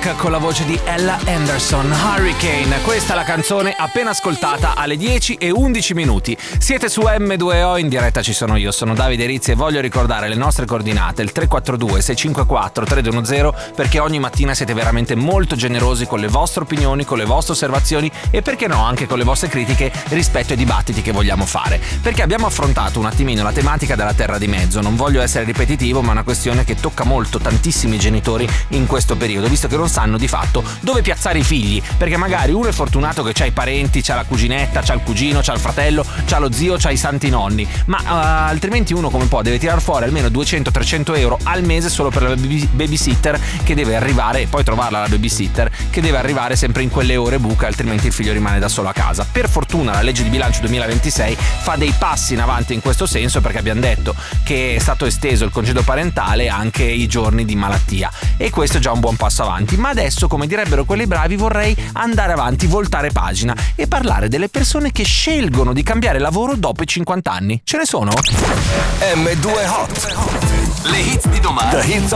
Rock con la voce di Ella Anderson, Hurricane. Questa è la canzone appena ascoltata alle 10:11. Siete su M2O, in diretta ci sono io, sono Davide Rizzi e voglio ricordare le nostre coordinate, il 342 654 310, perché ogni mattina siete veramente molto generosi con le vostre opinioni, con le vostre osservazioni e perché no anche con le vostre critiche rispetto ai dibattiti che vogliamo fare. Perché abbiamo affrontato un attimino la tematica della terra di mezzo, non voglio essere ripetitivo, ma è una questione che tocca molto tantissimi genitori in questo periodo, visto che non sanno di fatto dove piazzare i figli, perché magari uno è fortunato che c'ha i parenti, c'ha la cuginetta, c'ha il cugino, c'ha il fratello, c'ha lo zio, c'ha i santi nonni, ma altrimenti uno come può deve tirar fuori almeno 200-300 euro al mese solo per la babysitter che deve arrivare, e poi trovarla la babysitter che deve arrivare sempre in quelle ore buche, altrimenti il figlio rimane da solo a casa. Per fortuna la legge di bilancio 2026 fa dei passi in avanti in questo senso, perché abbiamo detto che è stato esteso il congedo parentale anche i giorni di malattia, e questo è già un buon passo avanti. Ma adesso, come direbbero quelli bravi, vorrei andare avanti, voltare pagina e parlare delle persone che scelgono di cambiare lavoro dopo i 50 anni. Ce ne sono? M2 Hot. Le hits di domani. The hits